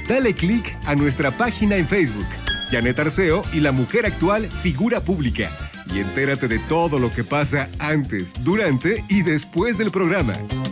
Dale clic a nuestra página en Facebook, Janet Arceo y la mujer actual figura pública. Y entérate de todo lo que pasa antes, durante y después del programa.